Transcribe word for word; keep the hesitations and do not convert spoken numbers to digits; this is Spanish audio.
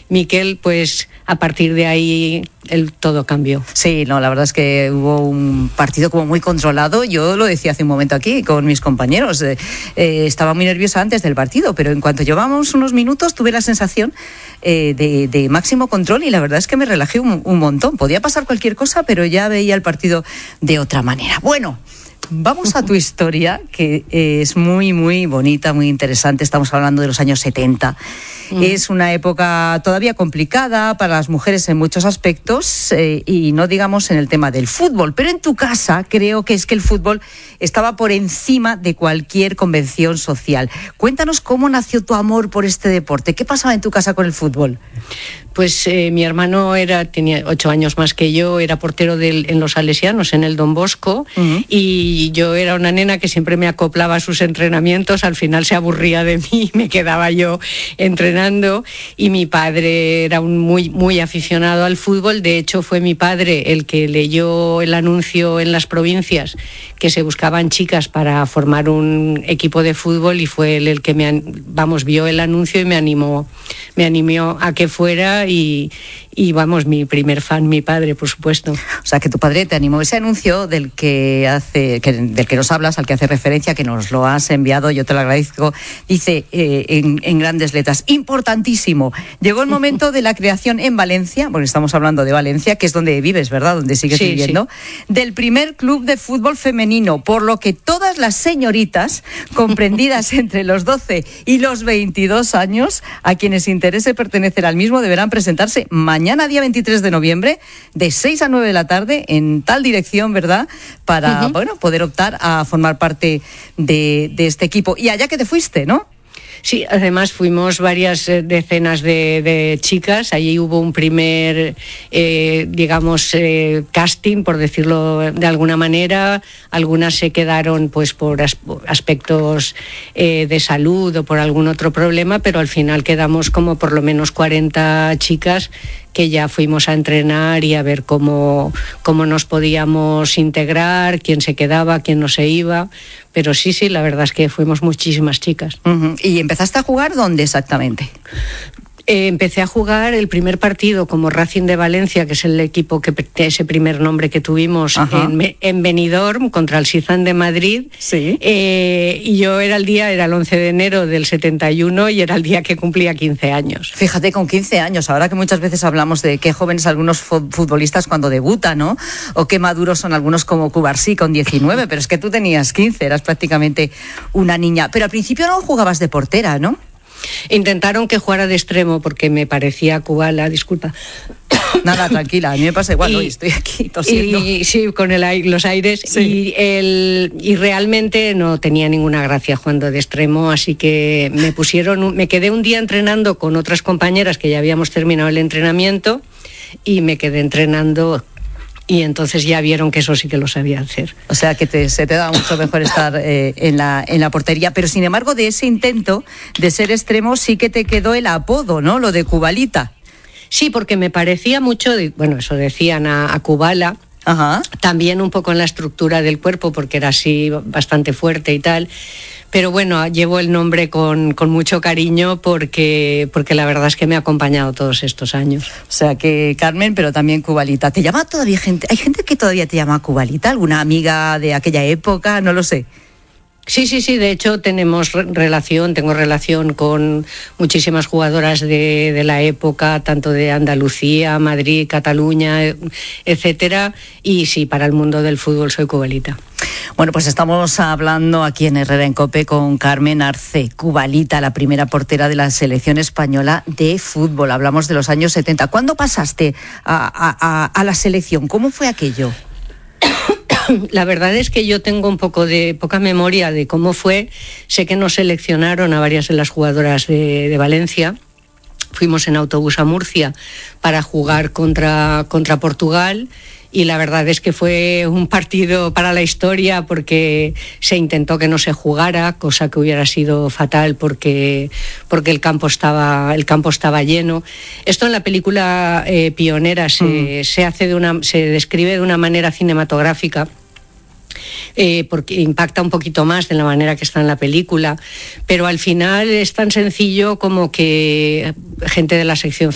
Miquel, pues a partir de ahí el todo cambió. Sí, no, la verdad es que hubo un partido como muy controlado. Yo lo decía hace un momento aquí con mis compañeros. Eh, eh, estaba muy nerviosa antes del partido, pero en cuanto llevábamos unos minutos tuve la sensación eh, de, de máximo control y la verdad es que me relajé un, un montón. Podía pasar cualquier cosa, pero ya veía el partido de otra manera. Bueno, vamos a tu historia, que es muy, muy bonita, muy interesante. Estamos hablando de los años setenta. Mm. Es una época todavía complicada para las mujeres en muchos aspectos eh, y no digamos en el tema del fútbol. Pero en tu casa creo que es que el fútbol estaba por encima de cualquier convención social. Cuéntanos cómo nació tu amor por este deporte. ¿Qué pasaba en tu casa con el fútbol? Pues eh, mi hermano era tenía ocho años más que yo, era portero del, en los Salesianos, en el Don Bosco, uh-huh. y yo era una nena que siempre me acoplaba a sus entrenamientos. Al final se aburría de mí, me quedaba yo entrenando, y mi padre era un muy, muy aficionado al fútbol. De hecho, fue mi padre el que leyó el anuncio en las provincias que se buscaban chicas para formar un equipo de fútbol, y fue él el que me, vamos, vio el anuncio y me animó, me animó a que fuera. Y, y vamos, mi primer fan, mi padre, por supuesto. O sea, que tu padre te animó. Ese anuncio del que hace, que, del que nos hablas, al que hace referencia, que nos lo has enviado, yo te lo agradezco, dice eh, en, en grandes letras, importantísimo, llegó el momento de la creación en Valencia, bueno, estamos hablando de Valencia, que es donde vives, ¿verdad?, donde sigues sí, viviendo, sí. del primer club de fútbol femenino, por lo que todas las señoritas comprendidas entre los doce y los veintidós años, a quienes interese pertenecer al mismo, deberán presentarse mañana, día veintitrés de noviembre, de seis a nueve de la tarde, en tal dirección, ¿verdad?, para uh-huh. bueno, poder optar a formar parte de, de este equipo. Y allá que te fuiste, ¿no? Sí, además fuimos varias decenas de, de chicas. Allí hubo un primer, eh, digamos, eh, casting, por decirlo de alguna manera. Algunas se quedaron pues por as- aspectos eh, de salud o por algún otro problema, pero al final quedamos como por lo menos cuarenta chicas que ya fuimos a entrenar y a ver cómo, cómo nos podíamos integrar, quién se quedaba, quién no se iba. Pero sí, sí, la verdad es que fuimos muchísimas chicas. Uh-huh. ¿Y empezaste a jugar dónde exactamente? Eh, empecé a jugar el primer partido como Racing de Valencia, que es el equipo que ese primer nombre que tuvimos en, en Benidorm contra el Sizan de Madrid. Sí. Eh, y yo era el día, era el once de enero del setenta y uno y era el día que cumplía quince años. Fíjate, con quince años, ahora que muchas veces hablamos de qué jóvenes algunos futbolistas cuando debutan, ¿no? O qué maduros son algunos como Cubarsí con diecinueve, pero es que tú tenías quince, eras prácticamente una niña. Pero al principio no jugabas de portera, ¿no? Intentaron que jugara de extremo porque me parecía Kubala, disculpa. Nada, tranquila, a mí me pasa igual, y, hoy estoy aquí tosiendo. Y, sí, con el, los aires, sí. y, el, y realmente no tenía ninguna gracia jugando de extremo, así que me pusieron, me quedé un día entrenando con otras compañeras que ya habíamos terminado el entrenamiento y me quedé entrenando. Y entonces ya vieron que eso sí que lo sabía hacer. O sea, que te, se te da mucho mejor estar eh, en, la, en la portería. Pero sin embargo, de ese intento de ser extremo sí que te quedó el apodo, ¿no? Lo de Kubalita. Sí, porque me parecía mucho, de, bueno, eso decían a, a Kubala. Ajá. También un poco en la estructura del cuerpo, porque era así bastante fuerte y tal. Pero bueno, llevo el nombre con, con mucho cariño porque, porque la verdad es que me ha acompañado todos estos años. O sea que Carmen, pero también Kubalita. ¿Te llama todavía gente? ¿Hay gente que todavía te llama Kubalita? ¿Alguna amiga de aquella época? No lo sé. Sí, sí, sí, de hecho tenemos relación, tengo relación con muchísimas jugadoras de, de la época, tanto de Andalucía, Madrid, Cataluña, etcétera, y sí, para el mundo del fútbol soy Kubalita. Bueno, pues estamos hablando aquí en Herrera en Cope con Carmen Arce, Kubalita, la primera portera de la selección española de fútbol. Hablamos de los años setenta. ¿Cuándo pasaste a, a, a la selección? ¿Cómo fue aquello? La verdad es que yo tengo un poco de poca memoria de cómo fue. Sé que nos seleccionaron a varias de las jugadoras de, de Valencia. Fuimos en autobús a Murcia para jugar contra, contra Portugal. Y la verdad es que fue un partido para la historia porque se intentó que no se jugara, cosa que hubiera sido fatal porque, porque el campo estaba, el campo estaba lleno. Esto en la película eh, Pionera se, mm. se hace de una, se describe de una manera cinematográfica. Eh, porque impacta un poquito más de la manera que está en la película, pero al final es tan sencillo como que gente de la sección